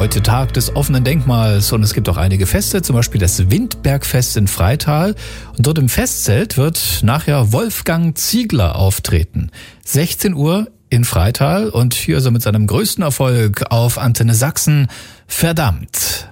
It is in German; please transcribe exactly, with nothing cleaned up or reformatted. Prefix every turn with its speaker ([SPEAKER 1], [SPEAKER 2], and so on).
[SPEAKER 1] Heute Tag des offenen Denkmals und es gibt auch einige Feste, zum Beispiel das Windbergfest in Freital. Und dort im Festzelt wird nachher Wolfgang Ziegler auftreten. sechzehn Uhr in Freital und hier ist er mit seinem größten Erfolg auf Antenne Sachsen. Verdammt.